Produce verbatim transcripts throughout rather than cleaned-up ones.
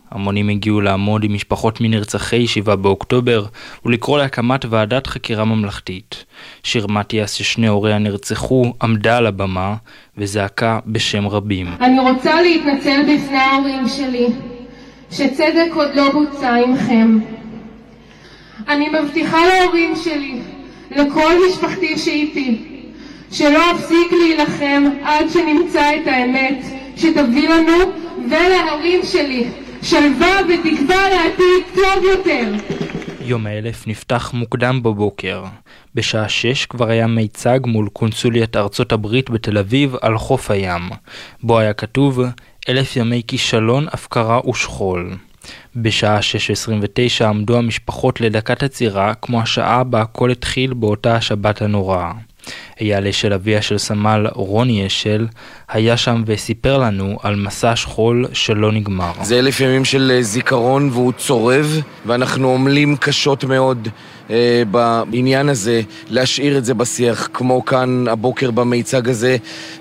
המונים הגיעו לעמוד עם משפחות מנרצחי שבעה באוקטובר ולקרוא להקמת ועדת חקירה ממלכתית. שיר מתיאס, ששני הוריה נרצחו, עמדה על הבמה וזעקה בשם רבים. אני רוצה להתנצל בפני ההורים שלי, שצדק עוד לא בוצע עמכם. אני מבטיחה להורים שלי, לכל משפחתי שאיתי, שלא אפסיק להילחם עד שנמצא את האמת שתביא לנו ולהורים שלי שלווה ותקווה לעתיד טוב יותר. יום האלף נפתח מוקדם בבוקר. בשעה שש כבר היה מיצג מול קונסוליית ארצות הברית בתל אביב על חוף הים, בו היה כתוב אלף ימי כישלון, הפקרה ושכול. בשעה שש עשרים ותשע עמדו המשפחות לדקת עצירה, כמו השעה בה הכל התחיל באותה השבת הנוראה. אייל אשל, אביה של סמל רוני אשל, היה שם וסיפר לנו על מסע שכול שלא נגמר. זה אלף ימים של זיכרון והוא צורב, ואנחנו עומלים קשות מאוד אה, בעניין הזה, להשאיר את זה בשיח, כמו כאן הבוקר במיצג הזה,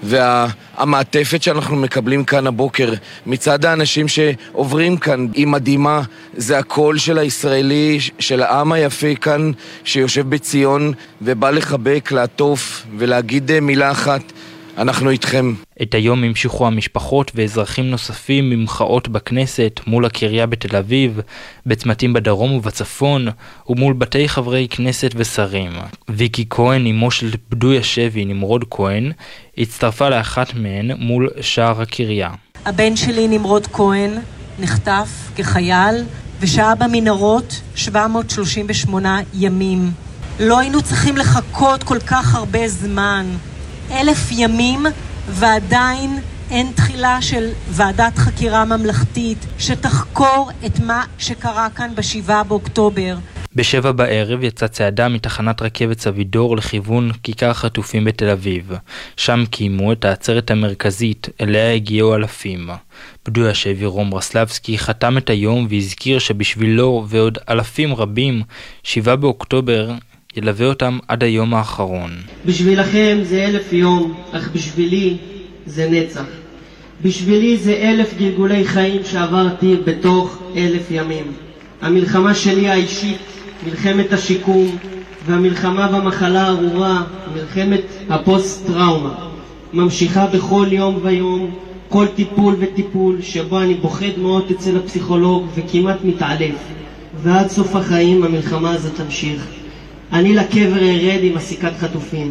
והמעטפת שאנחנו מקבלים כאן הבוקר, מצד האנשים שעוברים כאן, היא מדהימה, זה הקול של הישראלי, של העם היפה כאן, שיושב בציון ובא לחבק, לעטוף ולהגיד מילה אחת, אנחנו איתכם. את היום המשיכו המשפחות ואזרחים נוספים ממחאות בכנסת, מול הקריה בתל אביב, בצמתים בדרום ובצפון, ומול בתי חברי כנסת ושרים. ויקי כהן, אמו של פדוי השבי נמרוד כהן, הצטרפה לאחת מהן מול שער הקריה. הבן שלי נמרוד כהן נחטף כחייל ושהה במנהרות שבע מאות שלושים ושמונה ימים. לא היינו צריכים לחכות כל כך הרבה זמן. אלף ימים ועדיין אין תחילה של ועדת חקירה ממלכתית שתחקור את מה שקרה כאן בשבעה באוקטובר. בשבע בערב יצא צעדה מתחנת רכבת סבידור לכיוון כיכר חטופים בתל אביב. שם קיימו את העצרת המרכזית, אליה הגיעו אלפים. פדוי השבי רום רסלבסקי חתם את היום והזכיר שבשבילו ועוד אלפים רבים, שבעה באוקטובר ילווה אותם עד היום האחרון. בשבילכם זה אלף יום, אך בשבילי זה נצח. בשבילי זה אלף גלגולי חיים שעברתי בתוך אלף ימים. המלחמה שלי האישית, מלחמת השיקום, והמלחמה במחלה הארורה, מלחמת הפוסט-טראומה, ממשיכה בכל יום ויום, כל טיפול וטיפול שבו אני בוחד מאוד אצל הפסיכולוג וכמעט מתעלף. ועד סוף החיים המלחמה הזאת תמשיך. אני לקבר ארד עם הסיכת חטופים.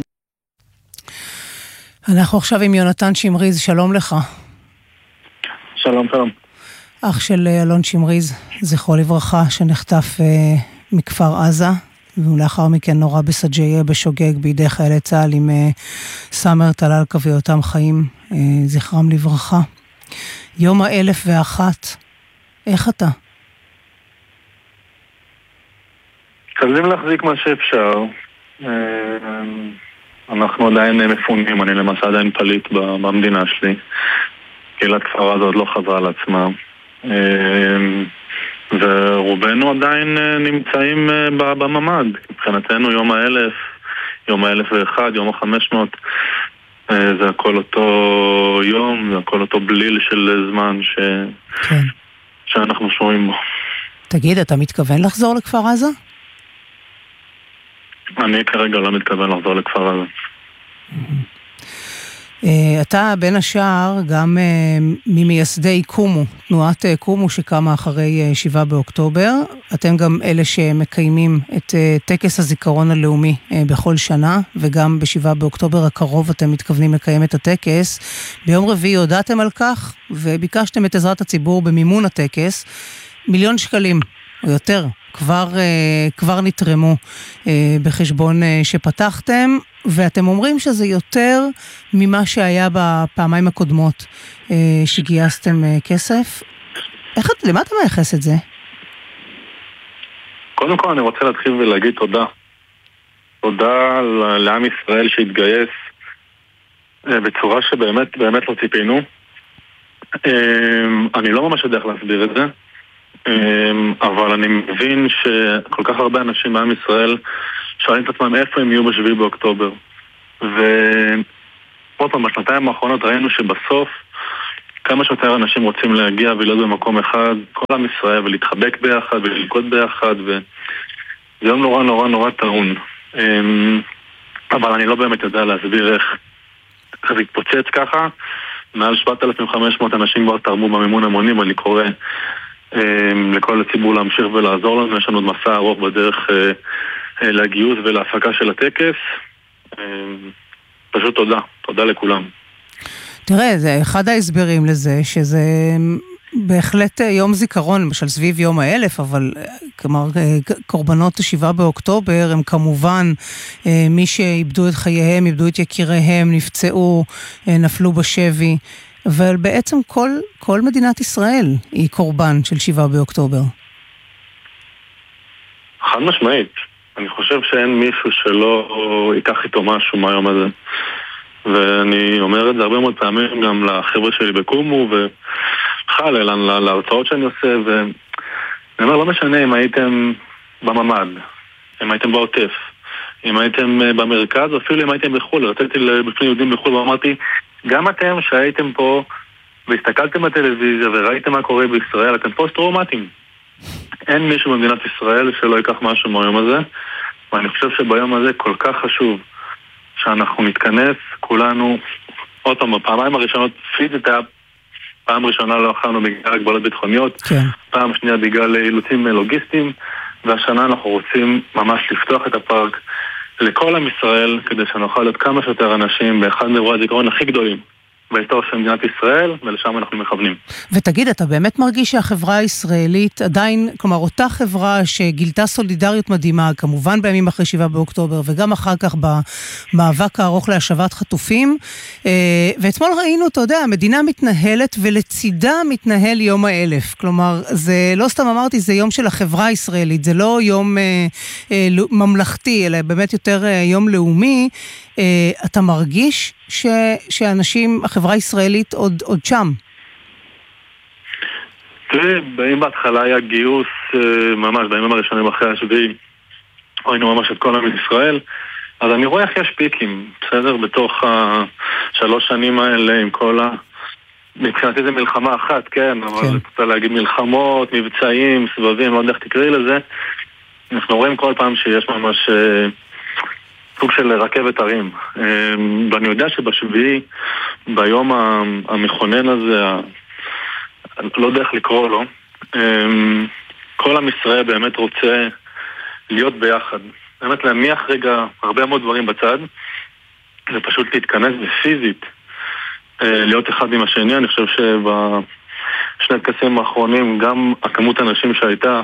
אנחנו עכשיו עם יונתן שמריז, שלום לך. שלום, שלום. אח של אלון שמריז, זכרו לברכה, שנחטף אה, מכפר עזה, ולאחר מכן נורא בסג'יה בשוגג בידי חיילי צה"ל עם אה, סמר טללקה ואותם חיים, אה, זכרם לברכה. יום האלף ואחת, איך אתה? חייבים להחזיק מה שאפשר. אנחנו עדיין מפונים, אני למעשה עדיין פליט במדינה שלי. קהילת כפר עזה עוד לא חזרה על עצמה. ורובנו עדיין נמצאים בממד. מבחינתנו יום האלף, יום האלף ואחד, יום החמש מאות, זה הכל אותו יום, זה הכל אותו בליל של זמן ש... כן. שאנחנו שומעים בו. תגיד, אתה מתכוון לחזור לכפר עזה? אני כרגע לא מתכוון לחזור לכפר עזה. אתה בין השאר גם ממייסדי קומו, תנועת קומו שקמה אחרי שבעה באוקטובר. אתם גם אלה שמקיימים את טקס הזיכרון הלאומי בכל שנה, וגם בשבעה באוקטובר הקרוב אתם מתכוונים לקיים את הטקס. ביום רביעי הודעתם על כך, וביקשתם את עזרת הציבור במימון הטקס. מיליון שקלים או יותר כבר, כבר נתרמו בחשבון שפתחתם, ואתם אומרים שזה יותר ממה שהיה בפעמיים הקודמות שגייסתם כסף. איך, למה אתה מייחס את זה? קודם כל אני רוצה להתחיל ולהגיד תודה. תודה לעם ישראל שהתגייס בצורה שבאמת באמת לא ציפינו. אני לא ממש יודע איך להסביר את זה, אבל אני מבין שכל כך הרבה אנשים בעם ישראל שואלים את עצמם איפה הם יהיו בשביעי באוקטובר. ועוד פעם, בשנתיים האחרונות ראינו שבסוף כמה שיותר אנשים רוצים להגיע ולהיות במקום אחד, כל עם ישראל, ולהתחבק ביחד וללכוד ביחד, וזה יום נורא נורא נורא טעון. אבל אני לא באמת יודע להסביר איך זה התפוצץ ככה. מעל שבעת אלפים וחמש מאות אנשים כבר תרמו במימון המונים, ואני קורא לכל הציבור להמשיך ולעזור לנו. יש לנו עוד מסע ארוך בדרך לגיוס ולהפקה של הטקס. פשוט תודה, תודה לכולם. תראה, זה אחד ההסברים לזה, שזה בהחלט יום זיכרון, למשל סביב יום האלף, אבל כלומר, קורבנות השבעה באוקטובר הם כמובן מי שאיבדו את חייהם, איבדו את יקיריהם, נפצעו, נפלו בשבי, אבל בעצם כל, כל מדינת ישראל היא קורבן של שבעה באוקטובר. חד משמעית. אני חושב שאין מישהו שלא ייקח איתו משהו מהיום הזה. ואני אומר את זה הרבה מאוד פעמים גם לחבר'ה שלי בקומו וחל אלן להרצאות שאני עושה, ואני אומר, לא משנה אם הייתם בממד, אם הייתם בעוטף, אם הייתם במרכז, או אפילו אם הייתם בחול. רציתי בפני יהודים בחול ואמרתי, גם אתם שהייתם פה והסתכלתם בטלוויזיה וראיתם מה קורה בישראל, אתם פוסט-טראומטיים. אין מישהו במדינת ישראל שלא ייקח משהו מהיום הזה, ואני חושב שביום הזה כל כך חשוב שאנחנו נתכנס כולנו. עוד פעם, בפעמיים הראשונות פיזית היה פעם ראשונה לא אכלנו בגלל הגבלות ביטחוניות, כן. פעם שנייה בגלל אילוצים לוגיסטיים, והשנה אנחנו רוצים ממש לפתוח את הפארק לכל עם ישראל, כדי שנוכל להיות כמה שיותר אנשים באחד מאירועי הזיכרון הכי גדולים בהיסטוריה של מדינת ישראל, ולשם אנחנו מכוונים. ותגיד, אתה באמת מרגיש שהחברה הישראלית עדיין, כלומר, אותה חברה שגילתה סולידריות מדהימה, כמובן בימים אחרי שבעה באוקטובר, וגם אחר כך במאבק הארוך להשבת חטופים, ואתמול ראינו, אתה יודע, המדינה מתנהלת, ולצידה מתנהל יום האלף. כלומר, זה לא סתם אמרתי, זה יום של החברה הישראלית, זה לא יום אה, אה, ממלכתי, אלא באמת יותר אה, יום לאומי. Uh, אתה מרגיש ש, שאנשים, החברה הישראלית עוד, עוד שם? תראי, בימים בהתחלה היה גיוס, uh, ממש בימים הראשונים אחרי השביעי, ראינו ממש את כל עם ישראל, אז אני רואה איך יש פיקים, בסדר? בתוך השלוש שנים האלה עם כל ה... מבחינתי זה מלחמה אחת, כן, אבל כן. אתה להגיד מלחמות, מבצעים, סבבים, לא יודע איך תקראי לזה, אנחנו רואים כל פעם שיש ממש... Uh, סוג של רכבת הרים. ואני יודע שבשביעי, ביום המכונן הזה, לא יודע איך לקרוא לו, כל עם ישראל באמת רוצה להיות ביחד. באמת להניח רגע הרבה מאוד דברים בצד, ופשוט להתכנס בפיזית, להיות אחד עם השני. אני חושב שבשני טקסים האחרונים, גם הכמות האנשים שהייתה,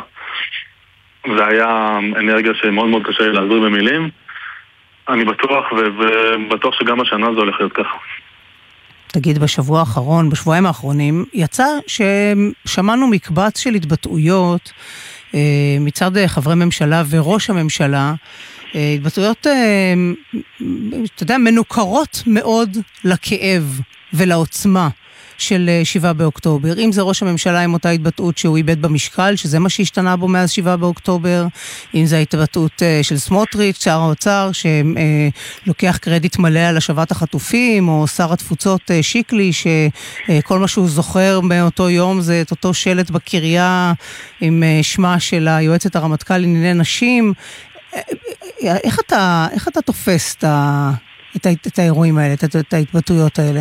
זה היה אנרגיה שמאוד מאוד קשה להסביר במילים. אני בטוח, ובטוח שגם השנה זה הולך להיות ככה. תגיד, בשבוע האחרון, בשבועיים האחרונים, יצא ששמענו מקבץ של התבטאויות מצד חברי ממשלה וראש הממשלה, התבטאויות, אתה יודע, מנוכרות מאוד לכאב ולעוצמה של שבעה באוקטובר. אם זה ראש הממשלה עם אותה התבטאות שהוא איבד במשקל, שזה מה שהשתנה בו מאז שבעה באוקטובר, אם זה התבטאות של סמוטריץ', שר האוצר, שלוקח קרדיט מלא על השבת החטופים, או שר התפוצות שיקלי, שכל מה שהוא זוכר מאותו יום זה את אותו שלט בקריה עם שמה של היועצת הרמטכ"ל לענייני נשים. איך אתה, איך אתה תופס את, את, את האירועים האלה, את, את ההתבטאויות האלה?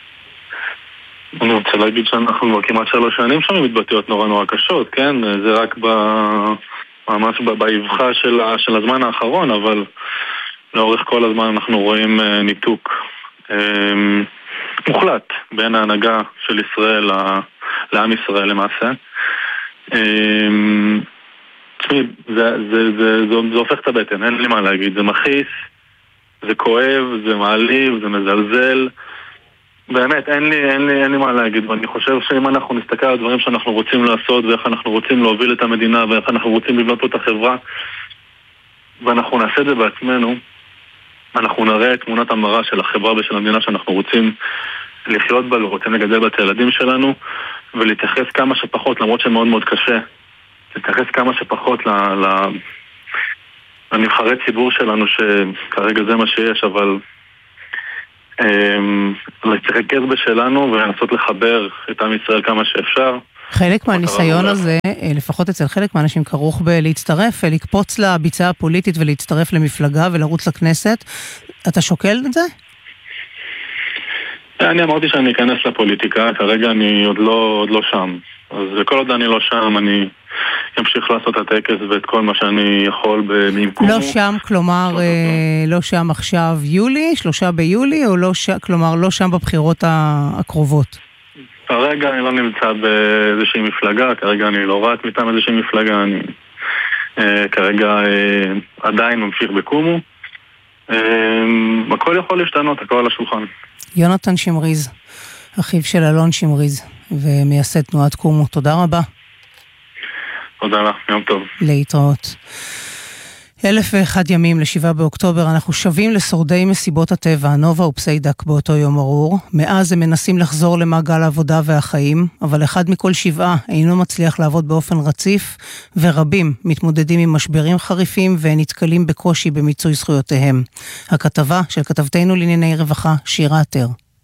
אני רוצה להגיד שאנחנו כבר כמעט שלוש שנים שם מתבטאויות נורא נורא קשות, כן? זה רק ב... ממש באבחה של, ה... של הזמן האחרון, אבל לאורך כל הזמן אנחנו רואים ניתוק אה, מוחלט בין ההנהגה של ישראל ל... לעם ישראל למעשה. אה, תשמעי, זה, זה, זה, זה, זה הופך את הבטן, אין לי מה להגיד, זה מכעיס, זה כואב, זה מעליב, זה מזלזל. באמת, אין לי, אין לי, אין לי מה להגיד, ואני חושב שאם אנחנו נסתכל על דברים שאנחנו רוצים לעשות, ואיך אנחנו רוצים להוביל את המדינה, ואיך אנחנו רוצים לבנות פה את החברה, ואנחנו נעשה את זה בעצמנו, אנחנו נראה את תמונת המראה של החברה ושל המדינה שאנחנו רוצים לחיות בה, ורוצים לגדל את הילדים שלנו, ולהתייחס כמה שפחות, למרות שמאוד מאוד קשה, להתייחס כמה שפחות ל, ל, לנבחרי ציבור שלנו, שכרגע זה מה שיש, אבל להתרכז בשלנו ולנסות לחבר את עם ישראל כמה שאפשר. חלק מהניסיון הזה, לפחות אצל חלק מהאנשים, כרוך בלהצטרף, לקפוץ לביצה הפוליטית ולהצטרף למפלגה ולרוץ לכנסת. אתה שוקל את זה? אני אמרתי שאני אכנס לפוליטיקה, כרגע אני עוד לא, עוד לא שם. אז כל עוד אני לא שם, אני אמשיך לעשות את הטקס ואת כל מה שאני יכול במקומו. לא שם, כלומר, לא שם עכשיו יולי, שלושה ביולי, או לא שם, כלומר, לא שם בבחירות הקרובות? כרגע אני לא נמצא באיזושהי מפלגה, כרגע אני לא רץ מטעם איזושהי מפלגה, אני כרגע עדיין ממשיך בקומו. הכל יכול להשתנות, הכל על השולחן. יונתן שמריז, אחיו של אלון שמריז, ומייסד תנועת קומו, תודה רבה. תודה לך, יום טוב. להתראות. אלף ואחד ימים לשבעה באוקטובר, אנחנו שווים לשורדי מסיבות הטבע, נובה ופסיידק באותו יום ארור. מאז הם מנסים לחזור למעגל העבודה והחיים, אבל אחד מכל שבעה אינו מצליח לעבוד באופן רציף, ורבים מתמודדים עם משברים חריפים ונתקלים בקושי במיצוי זכויותיהם. הכתבה של כתבתנו לענייני רווחה, שירה עטר.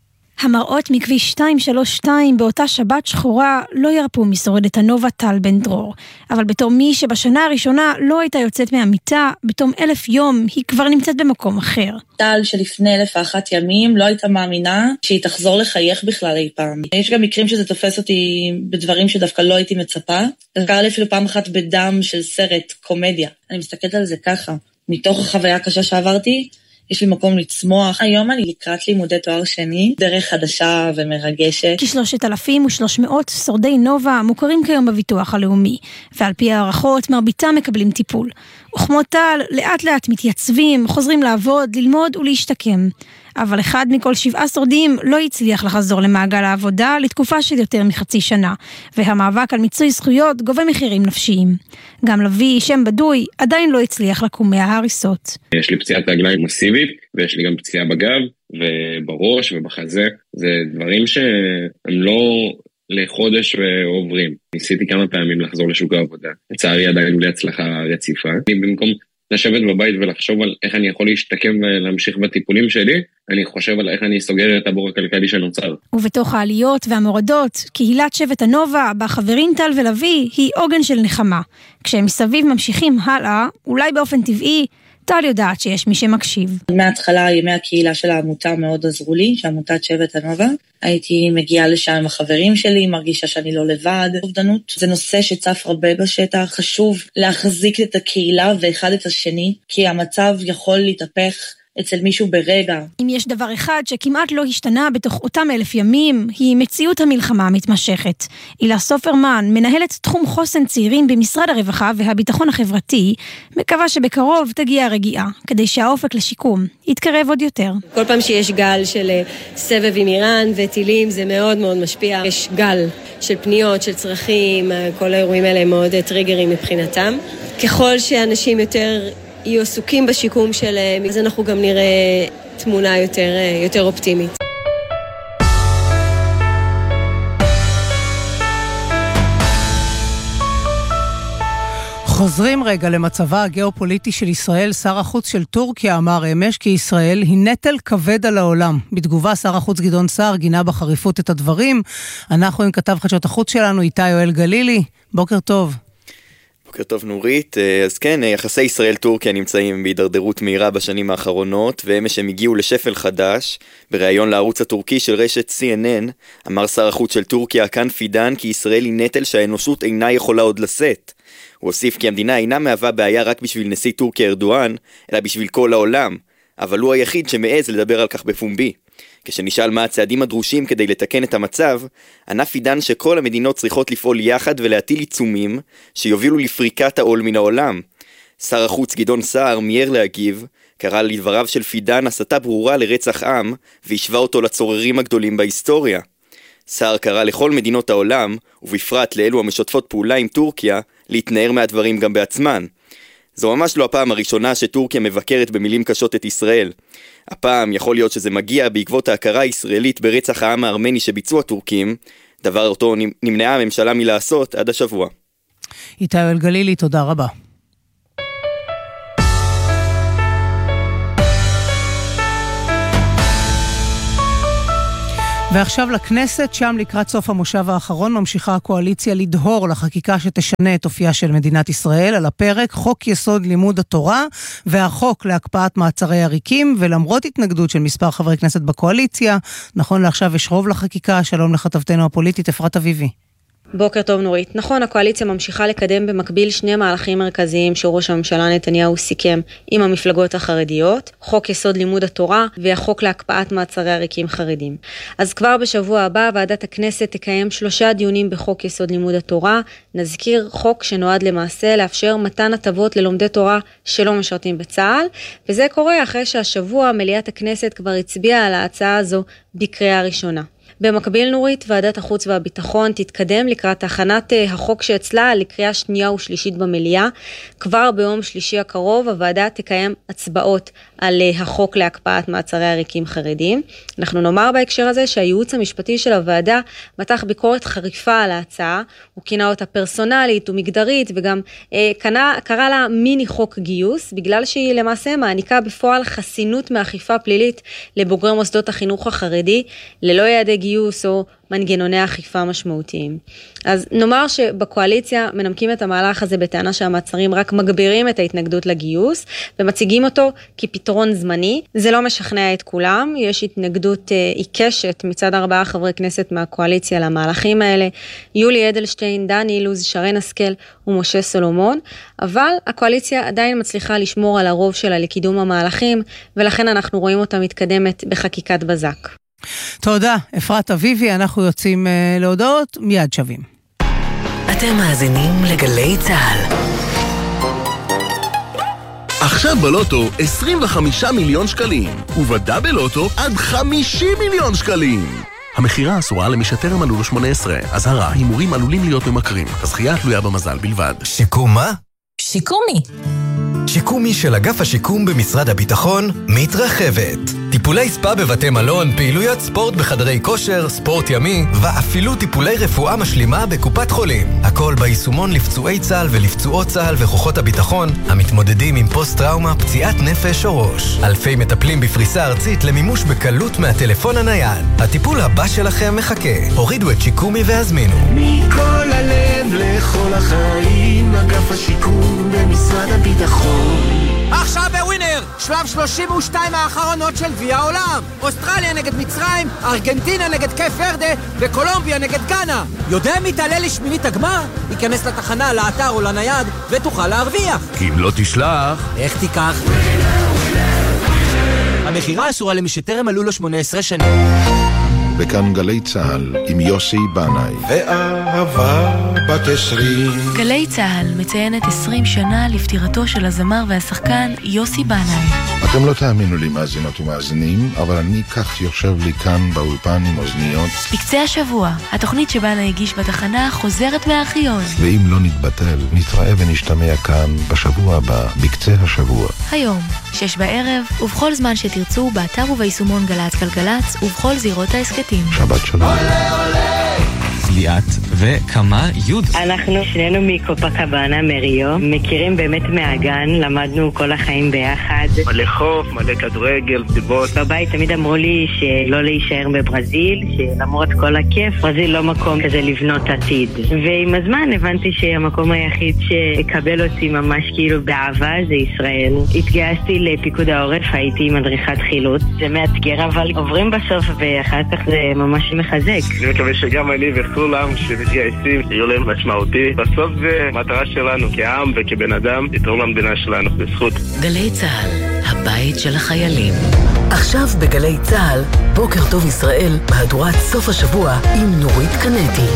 המראות מכביש שתיים שלוש שתיים באותה שבת שחורה לא ירפו משורדת הנובה טל בן דרור. אבל בתור מי שבשנה הראשונה לא הייתה יוצאת מהמיטה, בתום אלף יום היא כבר נמצאת במקום אחר. טל שלפני אלף ואחת ימים לא הייתה מאמינה שהיא תחזור לחייך בכלל אי פעם. יש גם מקרים שזה תופס אותי בדברים שדווקא לא הייתי מצפה. זה קרה לי אפילו פעם אחת בדם של סרט, קומדיה. אני מסתכלת על זה ככה. מתוך החוויה הקשה שעברתי, יש לי מקום לצמוח. היום אני לקראת לימודי תואר שני, דרך חדשה ומרגשת. כשלושת אלפים ושלוש מאות שורדי נובה מוכרים כיום בביטוח הלאומי, ועל פי הערכות מרביתם מקבלים טיפול. וכמו טל, לאט לאט מתייצבים, חוזרים לעבוד, ללמוד ולהשתקם. אבל אחד מכל שבעה שורדים לא הצליח לחזור למעגל העבודה לתקופה של יותר מחצי שנה, והמאבק על מיצוי זכויות גובה מחירים נפשיים. גם לוי, שם בדוי, עדיין לא הצליח לקום מההריסות. יש לי פציעת רגליים מסיבית, ויש לי גם פציעה בגב, ובראש ובחזה. זה דברים שהם לא לחודש ועוברים. ניסיתי כמה פעמים לחזור לשוק העבודה. לצערי עדיין בלי הצלחה רציפה. אני במקום לשבת בבית ולחשוב על איך אני יכול להשתקם ולהמשיך בטיפולים שלי, אני חושב על איך אני סוגר את הבור הכלכלי שנוצר. ובתוך העליות והמורדות, קהילת שבט הנובה, בחברים טל ולוי, היא עוגן של נחמה. כשהם מסביב ממשיכים הלאה, אולי באופן טבעי, טל יודעת שיש מי שמקשיב. מההתחלה, ימי הקהילה של העמותה מאוד עזרו לי, שעמותת שבט הנובה. הייתי מגיעה לשם עם החברים שלי, מרגישה שאני לא לבד. אובדנות זה נושא שצף הרבה בשטח, חשוב להחזיק את הקהילה ואחד את השני, כי המצב יכול להתהפך אצל מישהו ברגע. אם יש דבר אחד שכמעט לא השתנה בתוך אותם אלף ימים, היא מציאות המלחמה המתמשכת. אילה סופרמן, מנהלת תחום חוסן צעירים במשרד הרווחה והביטחון החברתי, מקווה שבקרוב תגיע הרגיעה, כדי שהאופק לשיקום יתקרב עוד יותר. כל פעם שיש גל של סבב עם איראן וטילים, זה מאוד מאוד משפיע. יש גל של פניות, של צרכים, כל האירועים האלה הם מאוד טריגרים מבחינתם. ככל שאנשים יותר יהיו עסוקים בשיקום שלהם, אז אנחנו גם נראה תמונה יותר, יותר אופטימית. חוזרים רגע למצבה הגיאופוליטי של ישראל. שר החוץ של טורקיה אמר אמש כי ישראל היא נטל כבד על העולם. בתגובה שר החוץ גדעון סער גינה בחריפות את הדברים. אנחנו עם כתב חדשות החוץ שלנו, איתי יואל גלילי. בוקר טוב. בוקר טוב נורית. אז כן, יחסי ישראל-טורקיה נמצאים בהידרדרות מהירה בשנים האחרונות, ואמש הם הגיעו לשפל חדש. בריאיון לערוץ הטורקי של רשת סי אן אן, אמר שר החוץ של טורקיה כאן פידן כי ישראל היא נטל שהאנושות אינה יכולה עוד לשאת. הוא הוסיף כי המדינה אינה מהווה בעיה רק בשביל נשיא טורקיה ארדואן, אלא בשביל כל העולם. אבל הוא היחיד שמעז לדבר על כך בפומבי. כשנשאל מה הצעדים הדרושים כדי לתקן את המצב, ענה פידן שכל המדינות צריכות לפעול יחד ולהטיל עיצומים שיובילו לפריקת העול מן העולם. שר החוץ גדעון סער מיהר להגיב, קרא לדבריו של פידן הסתה ברורה לרצח עם, והשווה אותו לצוררים הגדולים בהיסטוריה. סער קרא לכל מדינות העולם, ובפרט לאלו המשתפות פעולה עם טורקיה, להתנער מהדברים גם בעצמן. זו ממש לא הפעם הראשונה שטורקיה מבקרת במילים קשות את ישראל. הפעם יכול להיות שזה מגיע בעקבות ההכרה הישראלית ברצח העם הארמני שביצעו הטורקים, דבר אותו נמנעה הממשלה מלעשות עד השבוע. איתי יואל גלילי, תודה רבה. ועכשיו לכנסת, שם לקראת סוף המושב האחרון ממשיכה הקואליציה לדהור לחקיקה שתשנה את אופייה של מדינת ישראל. על הפרק חוק יסוד לימוד התורה והחוק להקפאת מעצרי עריקים, ולמרות התנגדות של מספר חברי כנסת בקואליציה, נכון לעכשיו יש רוב לחקיקה. שלום לכתבתנו הפוליטית אפרת אביבי. בוקר טוב נורית. נכון, הקואליציה ממשיכה לקדם במקביל שני מהלכים מרכזיים שראש הממשלה נתניהו סיכם עם המפלגות החרדיות, חוק יסוד לימוד התורה והחוק להקפאת מעצרי עריקים חרדים. אז כבר בשבוע הבא ועדת הכנסת תקיים שלושה דיונים בחוק יסוד לימוד התורה. נזכיר, חוק שנועד למעשה לאפשר מתן הטבות ללומדי תורה שלא משרתים בצה"ל, וזה קורה אחרי שהשבוע מליאת הכנסת כבר הצביעה על ההצעה הזו בקריאה ראשונה. במקביל נורית, ועדת החוץ והביטחון תתקדם לקראת הכנת החוק שאצלה לקריאה שנייה ושלישית במליאה. כבר ביום שלישי הקרוב הוועדה תקיים הצבעות על החוק להקפאת מעצרי עריקים חרדים. אנחנו נאמר בהקשר הזה שהייעוץ המשפטי של הוועדה מתח ביקורת חריפה על ההצעה, הוא כינה אותה פרסונלית ומגדרית, וגם אה, קנה, קרא לה מיני חוק גיוס, בגלל שהיא למעשה מעניקה בפועל חסינות מאכיפה פלילית לבוגרי מוסדות החינוך החרדי, ללא יעדי גיוס או מנגנוני אכיפה משמעותיים. אז נאמר שבקואליציה מנמקים את המהלך הזה בטענה שהמעצרים רק מגבירים את ההתנגדות לגיוס, ומציגים אותו כפתרון זמני. זה לא משכנע את כולם, יש התנגדות אה, עיקשת מצד ארבעה חברי כנסת מהקואליציה למהלכים האלה, יולי אדלשטיין, דן אילוז, שרן השכל ומשה סולומון, אבל הקואליציה עדיין מצליחה לשמור על הרוב שלה לקידום המהלכים, ולכן אנחנו רואים אותה מתקדמת בחקיקת בזק. תודה, אפרת אביבי. אנחנו יוצאים uh, להודעות, מיד שווים. אתם מאזינים לגלי צהל. עכשיו בלוטו עשרים וחמישה מיליון שקלים, ובדאבל לוטו עד חמישים מיליון שקלים. המחירה אסורה למי שטרם מלאו לו שמונה עשרה. אזהרה, הימורים עלולים להיות ממכרים. הזכייה תלויה במזל בלבד. שיקום מה? שיקומי. שיקומי של אגף השיקום במשרד הביטחון מתרחבת. טיפולי ספה בבתי מלון, פעילויות ספורט בחדרי כושר, ספורט ימי, ואפילו טיפולי רפואה משלימה בקופת חולים. הכל ביישומון לפצועי צה"ל ולפצועות צה"ל וכוחות הביטחון המתמודדים עם פוסט-טראומה, פציעת נפש או ראש. אלפי מטפלים בפריסה ארצית למימוש בקלות מהטלפון הנייד. הטיפול הבא שלכם מחכה. הורידו את שיקומי והזמינו. מכל הלב לכל החיים, אגף השיקום במשרד הביטחון. עכשיו בווינר, שלב שלושים ושתיים האחרונות של גביע העולם. אוסטרליה נגד מצרים, ארגנטינה נגד קייפ ורדה וקולומביה נגד גאנה. יודע מי תעלה לשמינית הגמר? ייכנס לתחנה, לאתר או לנייד ותוכל להרוויח. כי אם לא תשלח, איך תיקח? המחירה אסורה למי שטרם מלאו לו שמונה עשרה שנים. בכאן גלי צהל עם יוסי בנאי. ואהבה בת עשרים. גלי צהל מציינת עשרים שנה לפטירתו של הזמר והשחקן יוסי בנאי. אתם לא תאמינו לי מאזינות ומאזינים, אבל אני כך יושב לי כאן באולפן עם אוזניות. בקצה השבוע, התוכנית שבנאי הגיש בתחנה חוזרת מהארכיון. ואם לא נתבטל, נתראה ונשתמע כאן בשבוע הבא, בקצה השבוע. היום, שש בערב, ובכל זמן שתרצו, באתר וביישומון גלץ גלגלץ, ובכל זירות העסקת. שבת שלום. עולה עולה ליאת וכמה יוד. אנחנו שנינו מקופקבנה מריו, מכירים באמת מהגן, למדנו כל החיים ביחד. מלא חוף, מלא כדורגל, סיבות. בבית תמיד אמרו לי שלא להישאר בברזיל, שלמרות כל הכיף, ברזיל לא מקום כזה לבנות עתיד. ועם הזמן הבנתי שהמקום היחיד שיקבל אותי ממש כאילו באהבה זה ישראל. התגייסתי לפיקוד העורף, הייתי מדריכת חילוץ. זה מאתגר אבל עוברים בסוף ואחר כך זה ממש מחזק. אני מקווה שגם אני וכולם שמתגייסים יהיו להם משמעותי. בסוף זה מטרה שלנו כעם וכבן אדם לתרום למדינה שלנו בזכות. גלי צהל, הבית של החיילים. עכשיו בגלי צהל, בוקר טוב ישראל, מהדורת סוף השבוע עם נורית קנטי.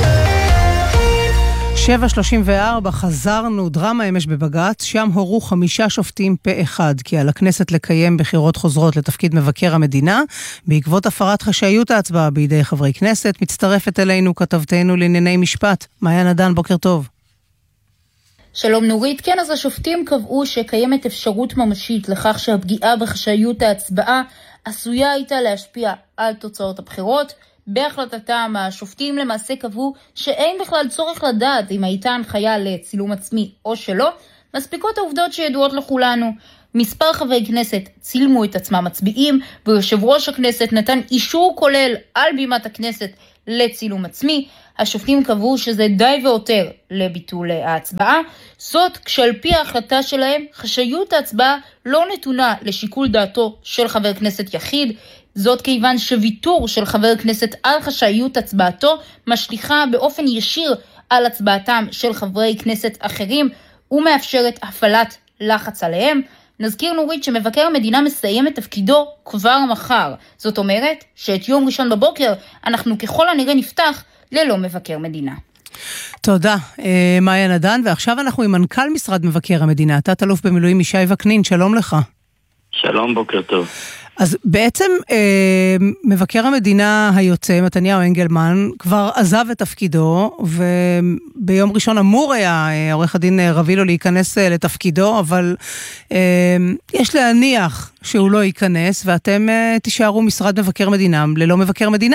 שבע שלושים וארבע, חזרנו, דרמה אמש בבג"ץ, שם הורו חמישה שופטים פה אחד, כי על הכנסת לקיים בחירות חוזרות לתפקיד מבקר המדינה, בעקבות הפרת חשאיות ההצבעה בידי חברי כנסת. מצטרפת אלינו כתבתנו לענייני משפט, מעיין עדן, בוקר טוב. שלום נורית, כן, אז השופטים קבעו שקיימת אפשרות ממשית לכך שהפגיעה בחשאיות ההצבעה עשויה הייתה להשפיע על תוצאות הבחירות. בהחלטתם השופטים למעשה קבעו שאין בכלל צורך לדעת אם הייתה הנחיה לצילום עצמי או שלא, מספיקות העובדות שידועות לכולנו. מספר חברי כנסת צילמו את עצמם מצביעים, ויושב ראש הכנסת נתן אישור כולל על בימת הכנסת לצילום עצמי. השופטים קבעו שזה די ויותר לביטול ההצבעה, זאת כשעל פי ההחלטה שלהם חשאיות ההצבעה לא נתונה לשיקול דעתו של חבר כנסת יחיד, זאת כיוון שוויתור של חבר כנסת על חשאיות הצבעתו משליכה באופן ישיר על הצבעתם של חברי כנסת אחרים ומאפשרת הפעלת לחץ עליהם. נזכיר נורית שמבקר המדינה מסיים את תפקידו כבר מחר. זאת אומרת שאת יום ראשון בבוקר אנחנו ככל הנראה נפתח ללא מבקר מדינה. תודה, מאיה נדן. ועכשיו אנחנו עם מנכ"ל משרד מבקר המדינה, תת-אלוף במילואים ישי וקנין, שלום לך. שלום, בוקר טוב. אז בעצם אה, מבקר המדינה היוצא, מתניהו אנגלמן, כבר עזב את תפקידו, וביום ראשון אמור היה אה, עורך הדין רבילו להיכנס אה, לתפקידו, אבל אה, יש להניח שהוא לא ייכנס, ואתם אה, תישארו משרד מבקר מדינה ללא מבקר מדינה.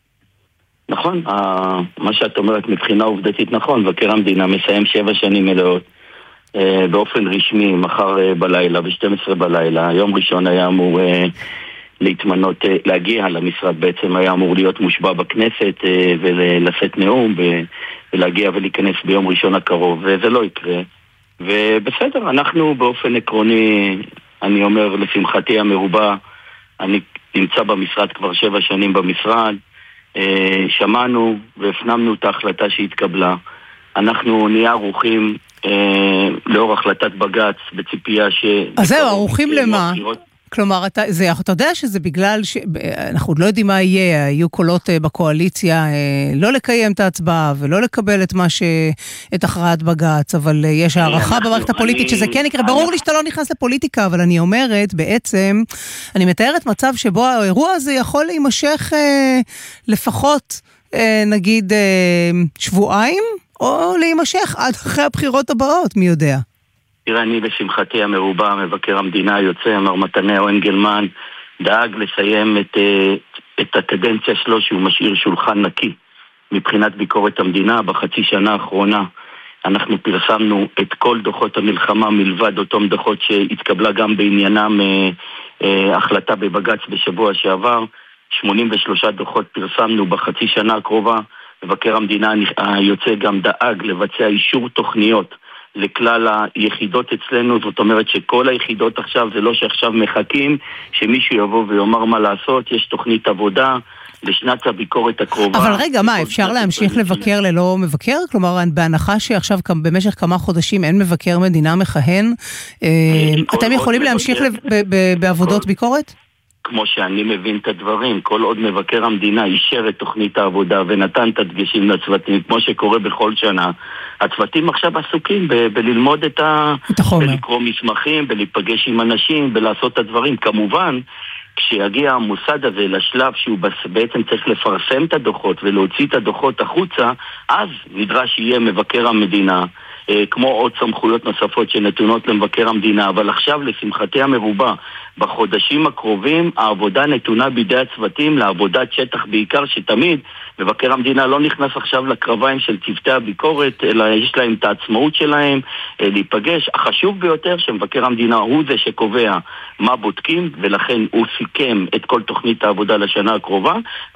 נכון, מה שאת אומרת מבחינה עובדתית נכון, מבקר המדינה מסיים שבע שנים מלאות, באופן רשמי, מחר בלילה, ב-שתים עשרה בלילה. יום ראשון היה אמור להתמנות, להגיע למשרד, בעצם היה אמור להיות מושבע בכנסת ולשאת נאום ולהגיע ולהיכנס ביום ראשון הקרוב, וזה לא יקרה. ובסדר, אנחנו באופן עקרוני, אני אומר לשמחתי המרובה, אני נמצא במשרד כבר שבע שנים במשרד, שמענו והפנמנו את ההחלטה שהתקבלה. אנחנו נהיה ערוכים לאור החלטת בג"ץ בציפייה ש... אז זהו, ערוכים למה? כלומר, אתה, זה, אתה יודע שזה בגלל שאנחנו עוד לא יודעים מה יהיה, היו קולות בקואליציה לא לקיים את ההצבעה ולא לקבל את מה ש... את הכרעת בג"ץ, אבל יש הערכה במערכת הפוליטית שזה כן יקרה. ברור לי שאתה לא נכנס לפוליטיקה, אבל אני אומרת, בעצם, אני מתארת מצב שבו האירוע הזה יכול להימשך לפחות, נגיד, שבועיים, או להימשך עד אחרי הבחירות הבאות, מי יודע? תראה, אני בשמחתי המרובה, מבקר המדינה היוצא, מר מתניהו אנגלמן, דאג לסיים את, את הקדנציה שלו שהוא משאיר שולחן נקי מבחינת ביקורת המדינה. בחצי שנה האחרונה אנחנו פרסמנו את כל דוחות המלחמה מלבד אותם דוחות שהתקבלה גם בעניינם אה, אה, החלטה בבג"ץ בשבוע שעבר. שמונים ושלושה דוחות פרסמנו בחצי שנה הקרובה. מבקר המדינה היוצא גם דאג לבצע אישור תוכניות לכלל היחידות אצלנו, זאת אומרת שכל היחידות עכשיו, זה לא שעכשיו מחכים שמישהו יבוא ויאמר מה לעשות, יש תוכנית עבודה לשנת הביקורת הקרובה. אבל רגע, מה, אפשר להמשיך לבקר ללא מבקר? כלומר, בהנחה שעכשיו במשך כמה חודשים אין מבקר מדינה מכהן, אתם יכולים להמשיך בעבודות ביקורת? כמו שאני מבין את הדברים, כל עוד מבקר המדינה אישר את תוכנית העבודה ונתן את הדגשים לצוותים, כמו שקורה בכל שנה, הצוותים עכשיו עסוקים ב- בללמוד את ה... את החומר. בלקרוא מסמכים, בלהיפגש עם אנשים, בלעשות את הדברים. כמובן, כשיגיע המוסד הזה לשלב שהוא בעצם צריך לפרסם את הדוחות ולהוציא את הדוחות החוצה, אז נדרש יהיה מבקר המדינה, כמו עוד סמכויות נוספות שנתונות למבקר המדינה. אבל עכשיו, לשמחתי המרובה, בחודשים הקרובים העבודה נתונה בידי הצוותים לעבודת שטח בעיקר, שתמיד מבקר המדינה לא נכנס עכשיו לקרביים של צוותי הביקורת, אלא יש להם את העצמאות שלהם להיפגש. החשוב ביותר שמבקר המדינה הוא זה שקובע מה בודקים, ולכן הוא סיכם את כל תוכנית העבודה לשנה הקרובה,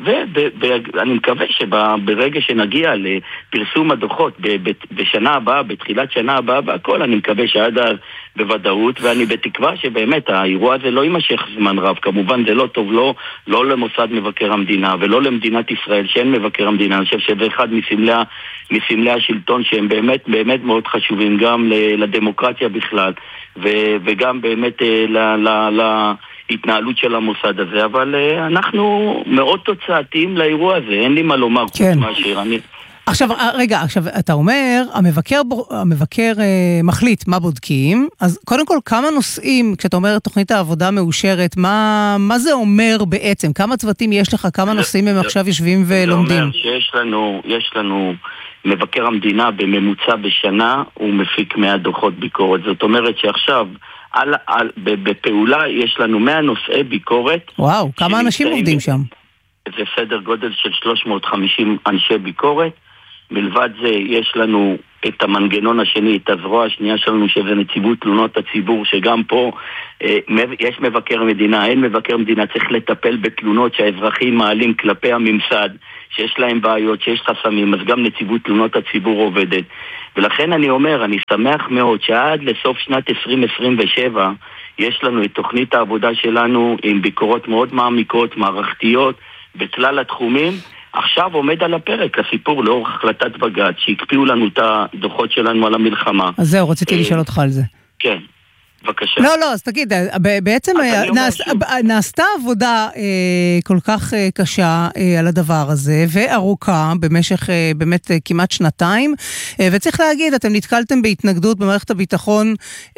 ואני מקווה שברגע שנגיע לפרסום הדוחות בשנה הבאה, בתחילת שנה הבאה והכל, אני מקווה שעד אז בוודאות, ואני בתקווה שבאמת האירוע הזה לא יימשך זמן רב. כמובן זה לא טוב, לא, לא למוסד מבקר המדינה ולא למדינת ישראל שאין מבקר המדינה. אני חושב שזה אחד מסמלי, מסמלי השלטון שהם באמת, באמת מאוד חשובים גם לדמוקרטיה בכלל, ו, וגם באמת ל, ל, ל, התנהלות של המוסד הזה. אבל אנחנו מאוד תוצאתיים לאירוע הזה, אין לי מה לומר. כן. מאשר אני... עכשיו, רגע, עכשיו, אתה אומר, המבקר, המבקר אה, מחליט מה בודקים, אז קודם כל, כמה נושאים, כשאתה אומר תוכנית העבודה מאושרת, מה, מה זה אומר בעצם? כמה צוותים יש לך, כמה נושאים הם עכשיו יושבים ולומדים? זה אומר שיש לנו, יש לנו מבקר המדינה בממוצע בשנה, הוא מפיק מאה דוחות ביקורת. זאת אומרת שעכשיו, על, על, בפעולה יש לנו מאה נושאי ביקורת. וואו, כמה אנשים עובדים שם? זה סדר גודל של שלוש מאות וחמישים אנשי ביקורת. מלבד זה יש לנו את המנגנון השני, את הזרוע השנייה שלנו, שזה נציבות תלונות הציבור, שגם פה אה, יש מבקר מדינה, אין מבקר מדינה, צריך לטפל בתלונות שהאזרחים מעלים כלפי הממסד, שיש להם בעיות, שיש חסמים, אז גם נציבות תלונות הציבור עובדת. ולכן אני אומר, אני שמח מאוד שעד לסוף שנת עשרים עשרים ושבע יש לנו את תוכנית העבודה שלנו עם ביקורות מאוד מעמיקות, מערכתיות, בכלל התחומים. עכשיו עומד על הפרק הסיפור לאור החלטת בג"ץ, שהקפיאו לנו את הדוחות שלנו על המלחמה. אז זהו, רציתי לשאול אותך על זה. כן. בבקשה. לא, לא, אז תגיד, בעצם נעשתה עבודה כל כך קשה על הדבר הזה, וארוכה במשך באמת כמעט שנתיים, וצריך להגיד, אתם נתקלתם בהתנגדות במערכת הביטחון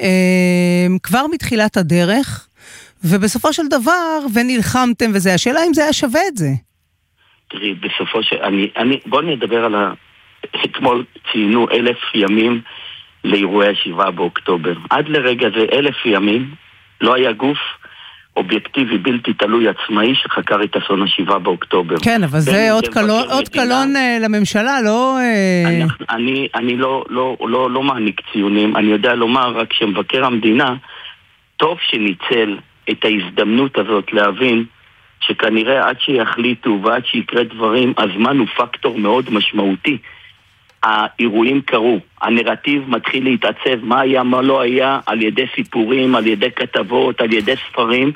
כבר מתחילת הדרך, ובסופו של דבר, ונלחמתם וזה, השאלה אם זה היה שווה את זה. תראי, בסופו של... אני, אני, בוא נדבר על ה... אתמול ציינו אלף ימים לאירועי השבעה באוקטובר. עד לרגע זה אלף ימים לא היה גוף אובייקטיבי בלתי תלוי עצמאי שחקר את אסון השבעה באוקטובר. כן, אבל זה עוד קלון, עוד קלון לממשלה, לא... אני, אני, אני לא, לא, לא, לא מעניק ציונים. אני יודע לומר רק שמבקר המדינה טוב שניצל את ההזדמנות הזאת להבין שכנראה עד שיחליטו ועד שיקרה דברים, הזמן הוא פקטור מאוד משמעותי. האירועים קרו, הנרטיב מתחיל להתעצב, מה היה, מה לא היה, על ידי סיפורים, על ידי כתבות, על ידי ספרים,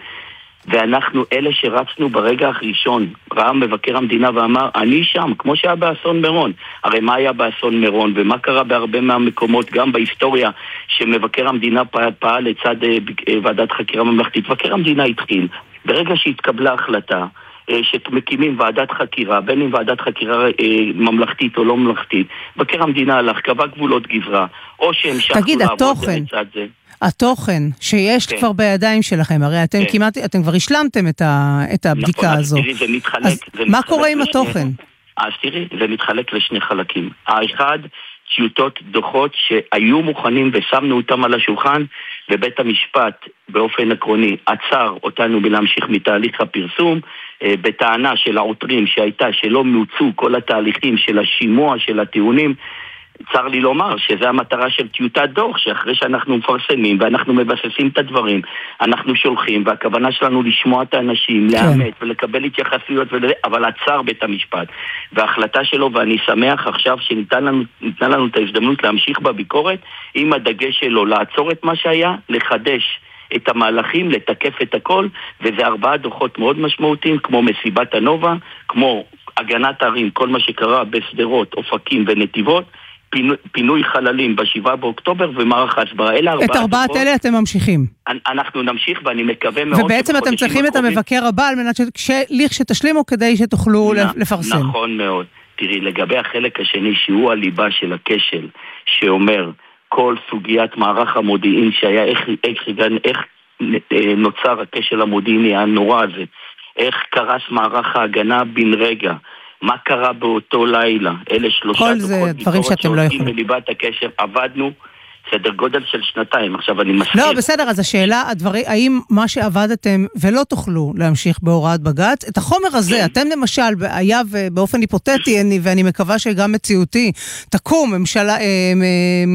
ואנחנו אלה שרצנו ברגע הראשון. ראה מבקר המדינה ואמר, אני שם, כמו שהיה באסון מירון. הרי מה היה באסון מירון, ומה קרה בהרבה מהמקומות, גם בהיסטוריה, שמבקר המדינה פעל, פעל לצד ועדת חקירה ממלכתית. מבקר המדינה התחיל. ברגע שהתקבלה החלטה שמקימים ועדת חקירה, בין אם ועדת חקירה ממלכתית או לא ממלכתית, מבקר המדינה הלך, קבע גבולות גזרה, או שהמשכנו לעבוד לצד זה. התוכן שיש כן. כבר בידיים שלכם, הרי אתם כן. כמעט, אתם כבר השלמתם את, ה, את הבדיקה נכון, הזו. תראי, זה מתחלק, אז זה מה מתחלק קורה עם לשני, התוכן? אז תראי, זה מתחלק לשני חלקים. האחד, טיוטות דוחות שהיו מוכנים ושמנו אותם על השולחן, ובית המשפט באופן עקרוני עצר אותנו בלהמשיך מתהליך הפרסום, בטענה של העותרים שהייתה שלא מוצאו כל התהליכים של השימוע של הטיעונים. צר לי לומר שזה המטרה של טיוטת דוח, שאחרי שאנחנו מפרסמים ואנחנו מבססים את הדברים, אנחנו שולחים, והכוונה שלנו לשמוע את האנשים, כן. לאמת ולקבל התייחסויות, ול... אבל עצר בית המשפט. וההחלטה שלו, ואני שמח עכשיו שניתן לנו, ניתן לנו את ההזדמנות להמשיך בביקורת, עם הדגש שלו לעצור את מה שהיה, לחדש את המהלכים, לתקף את הכל, וזה ארבעה דוחות מאוד משמעותיים, כמו מסיבת הנובה, כמו הגנת הערים, כל מה שקרה בסדרות, אופקים ונתיבות, פינוי, פינוי חללים בשבעה באוקטובר ומערך ההסברה. אלה ארבעה את ארבעת דוחות. אלה אתם ממשיכים. אנחנו נמשיך ואני מקווה מאוד... ובעצם אתם צריכים את המבקר הבא על מנת שליך שתשלימו כדי שתוכלו נ, לפרסם. נכון מאוד. תראי, לגבי החלק השני שהוא הליבה של הכשל, שאומר כל סוגיית מערך המודיעין שהיה, איך, איך, איך נוצר הכשל המודיעיני הנורא הזה, איך קרס מערך ההגנה בן רגע, מה קרה באותו לילה, אלה שלושה דוחות ביקורת שעושים מליבת הקשר, עבדנו סדר גודל של שנתיים. עכשיו אני מסכים. לא, בסדר, אז השאלה, הדברים, האם מה שעבדתם ולא תוכלו להמשיך בהוראת בג"ץ, את החומר הזה, כן. אתם למשל, היה באופן היפותטי, אני, ואני מקווה שגם מציאותי, תקום ממשלה... אה, אה,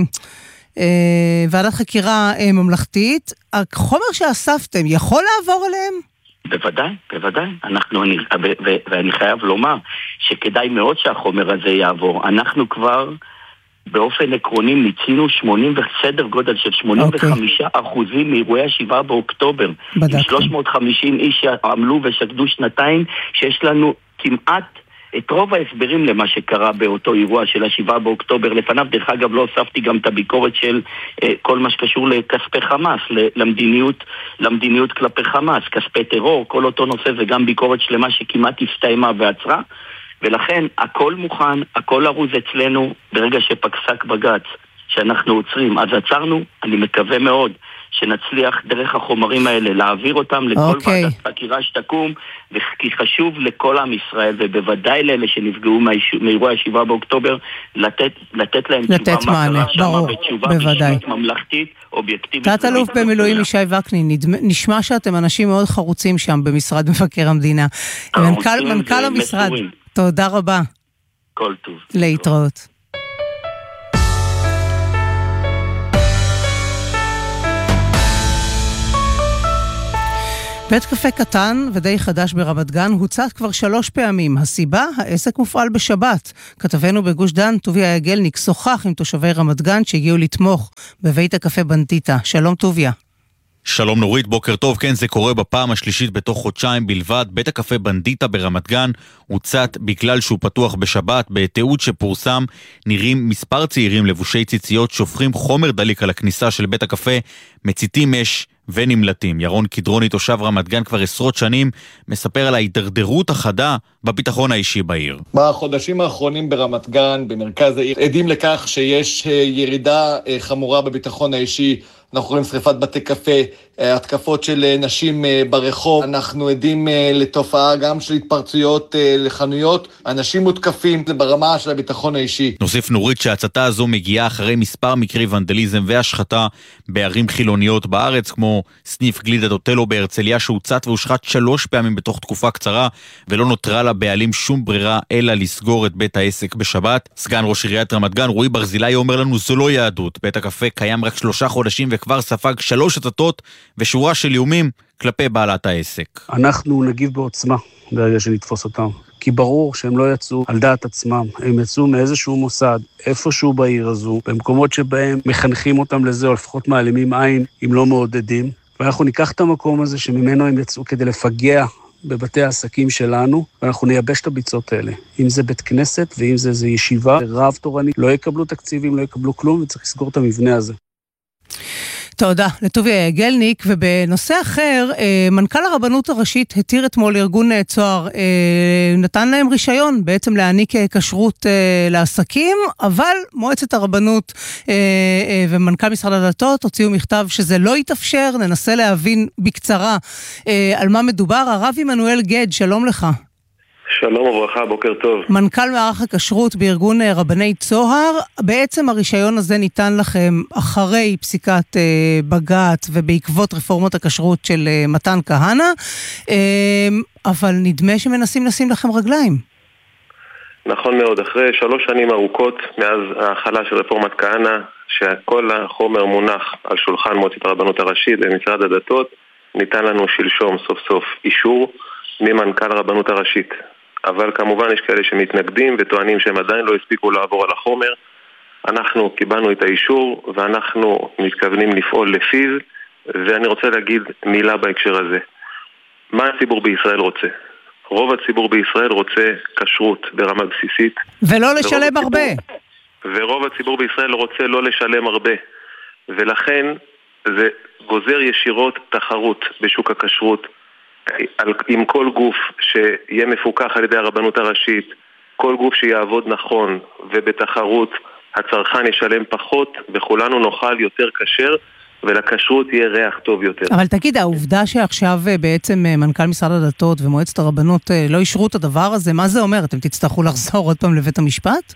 ועדת חקירה ממלכתית, החומר שאספתם יכול לעבור עליהם? בוודאי, בוודאי. אנחנו, אני, ו, ו, ואני חייב לומר שכדאי מאוד שהחומר הזה יעבור. אנחנו כבר באופן עקרוני מיצינו שמונים בסדר גודל של שמונים וחמישה אחוזים מאירועי השבעה באוקטובר. בדקתם. שלוש מאות וחמישים איש שעמלו ושקדו שנתיים, שיש לנו כמעט את רוב ההסברים למה שקרה באותו אירוע של השבעה באוקטובר. לפניו, דרך אגב, לא הוספתי גם את הביקורת של אה, כל מה שקשור לכספי חמאס, למדיניות, למדיניות כלפי חמאס, כספי טרור, כל אותו נושא, וגם ביקורת שלמה שכמעט הסתיימה ועצרה. ולכן, הכל מוכן, הכל ארוז אצלנו. ברגע שפסק בג"ץ שאנחנו עוצרים, אז עצרנו. אני מקווה מאוד שנצליח דרך החומרים האלה להעביר אותם לכל okay. ועדת חקירה שתקום, וכי חשוב לכל עם ישראל, ובוודאי לאלה שנפגעו מאירוע השבעה באוקטובר, לתת, לתת להם לתת תשובה מענה, מה קרה שם, בתשובה רשמית, ממלכתית, אובייקטיבית. תת-אלוף במילואים ישי וקנין, נשמע שאתם אנשים מאוד חרוצים שם במשרד מבקר המדינה. מנכ"ל, מנכ"ל המשרד, תודה רבה. כל טוב. להתראות. בית קפה קטן ודי חדש ברמת גן הוצת כבר שלוש פעמים. הסיבה? העסק מופעל בשבת. כתבנו בגוש דן, טוביה יגלניק, שוחח עם תושבי רמת גן שהגיעו לתמוך בבית הקפה בנדיטה. שלום טוביה. שלום נורית, בוקר טוב. כן, זה קורה בפעם השלישית בתוך חודשיים בלבד. בית הקפה בנדיטה ברמת גן הוצת בגלל שהוא פתוח בשבת. בתיעוד שפורסם נראים מספר צעירים לבושי ציציות שופכים חומר דליק על הכניסה של בית הקפה, מציתים אש ונמלטים. ירון קדרוני, תושב רמת גן כבר עשרות שנים, מספר על ההידרדרות החדה בביטחון האישי בעיר. בחודשים האחרונים ברמת גן, במרכז העיר, עדים לכך שיש ירידה חמורה בביטחון האישי. אנחנו רואים שריפת בתי קפה, התקפות של נשים ברחוב, אנחנו עדים לתופעה גם של התפרצויות לחנויות, אנשים מותקפים, זה ברמה של הביטחון האישי. נוסיף נורית שההצתה הזו מגיעה אחרי מספר מקרי ונדליזם והשחתה בערים חילוניות בארץ, כמו סניף גלידת אוטלו בהרצליה שהוצת והושחת שלוש פעמים בתוך תקופה קצרה, ולא נותרה לבעלים שום ברירה אלא לסגור את בית העסק בשבת. סגן ראש עיריית רמת גן רועי ברזילי אומר לנו זו לא יהדות, בית הקפה קיים רק שלושה חודשים וכבר ספג שלוש הצתות ושורה של איומים כלפי בעלת העסק. אנחנו נגיב בעוצמה ברגע שנתפוס אותם, כי ברור שהם לא יצאו על דעת עצמם, הם יצאו מאיזשהו מוסד, איפשהו בעיר הזו, במקומות שבהם מחנכים אותם לזה, או לפחות מעלימים עין, אם לא מעודדים, ואנחנו ניקח את המקום הזה שממנו הם יצאו כדי לפגע בבתי העסקים שלנו, ואנחנו נייבש את הביצות האלה. אם זה בית כנסת, ואם זה, זה ישיבה, רב תורני, לא יקבלו תקציבים, לא יקבלו כלום, וצריך לסגור את המבנה הזה. תודה לטוביה יגלניק. ובנושא אחר, מנכ"ל הרבנות הראשית התיר אתמול ארגון צוהר, נתן להם רישיון בעצם להעניק כשרות לעסקים, אבל מועצת הרבנות ומנכ"ל משרד הדתות הוציאו מכתב שזה לא יתאפשר. ננסה להבין בקצרה על מה מדובר. הרב עמנואל גד, שלום לך. שלום וברכה, בוקר טוב. מנכ"ל מערך הכשרות בארגון רבני צוהר, בעצם הרישיון הזה ניתן לכם אחרי פסיקת אה, בג"ץ ובעקבות רפורמות הכשרות של אה, מתן כהנא, אה, אבל נדמה שמנסים לשים לכם רגליים. נכון מאוד, אחרי שלוש שנים ארוכות מאז ההחלה של רפורמת כהנא, שכל החומר מונח על שולחן מועצת הרבנות הראשית במשרד הדתות, ניתן לנו שלשום סוף סוף אישור ממנכ"ל הרבנות הראשית. אבל כמובן יש כאלה שמתנגדים וטוענים שהם עדיין לא הספיקו לעבור על החומר. אנחנו קיבלנו את האישור ואנחנו מתכוונים לפעול לפיו, ואני רוצה להגיד מילה בהקשר הזה. מה הציבור בישראל רוצה? רוב הציבור בישראל רוצה כשרות ברמה בסיסית. ולא לשלם הרבה. ורוב הציבור בישראל רוצה לא לשלם הרבה. ולכן זה גוזר ישירות תחרות בשוק הכשרות, עם כל גוף שיהיה מפוקח על ידי הרבנות הראשית, כל גוף שיעבוד נכון ובתחרות, הצרכן ישלם פחות וכולנו נאכל יותר כשר ולכשרות יהיה ריח טוב יותר. אבל תגיד, העובדה שעכשיו בעצם מנכ"ל משרד הדתות ומועצת הרבנות לא אישרו את הדבר הזה, מה זה אומר? אתם תצטרכו לחזור עוד פעם לבית המשפט?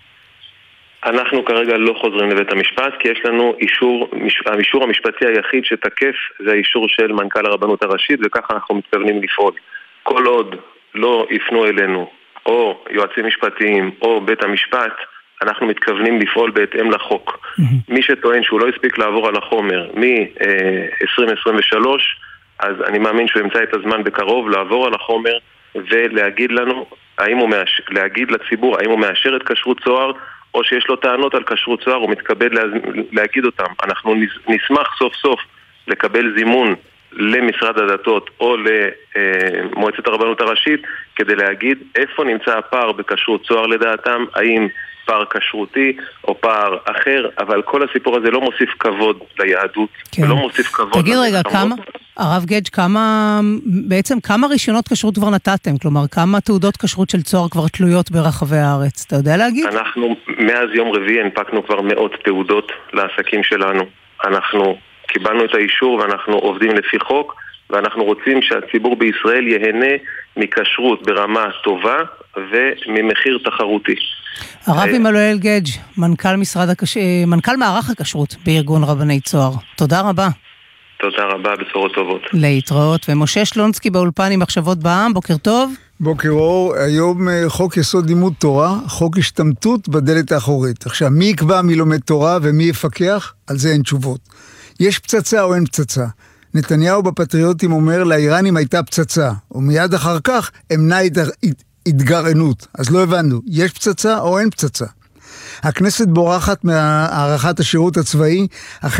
אנחנו כרגע לא חוזרים לבית המשפט, כי יש לנו אישור, האישור המשפטי היחיד שתקף זה האישור של מנכ"ל הרבנות הראשית, וככה אנחנו מתכוונים לפעול. כל עוד לא יפנו אלינו, או יועצים משפטיים, או בית המשפט, אנחנו מתכוונים לפעול בהתאם לחוק. Mm-hmm. מי שטוען שהוא לא הספיק לעבור על החומר מ-עשרים עשרים ושלוש, אז אני מאמין שהוא ימצא את הזמן בקרוב לעבור על החומר, ולהגיד לנו, האם הוא מאשר, להגיד לציבור, האם הוא מאשר את כשרות צוהר, או שיש לו טענות על כשרות צוהר, הוא מתכבד להגיד אותם. אנחנו נשמח סוף סוף לקבל זימון למשרד הדתות או למועצת הרבנות הראשית, כדי להגיד איפה נמצא הפער בכשרות צוהר לדעתם, האם פער כשרותי או פער אחר, אבל כל הסיפור הזה לא מוסיף כבוד ליהדות, כן. ולא מוסיף כבוד... תגיד רגע, כמה, הרב גדג', כמה, בעצם כמה רישיונות כשרות כבר נתתם? כלומר, כמה תעודות כשרות של צוהר כבר תלויות ברחבי הארץ? אתה יודע להגיד? אנחנו, מאז יום רביעי, הנפקנו כבר מאות תעודות לעסקים שלנו. אנחנו קיבלנו את האישור ואנחנו עובדים לפי חוק, ואנחנו רוצים שהציבור בישראל יהנה מכשרות ברמה טובה וממחיר תחרותי. הרב עמנואל גדג', מנכ"ל משרד הכש... מנכ"ל מערך הכשרות בארגון רבני צוהר. תודה רבה. תודה רבה, בשורות טובות. להתראות. ומשה שלונסקי באולפן עם מחשבות בעם, בוקר טוב. בוקר אור, היום חוק יסוד לימוד תורה, חוק השתמטות בדלת האחורית. עכשיו, מי יקבע מי לומד תורה ומי יפקח? על זה אין תשובות. יש פצצה או אין פצצה? נתניהו בפטריוטים אומר לאיראנים הייתה פצצה, ומיד אחר כך אמנע התגרענות. אז לא הבנו, יש פצצה או אין פצצה? הכנסת בורחת מהערכת השירות הצבאי,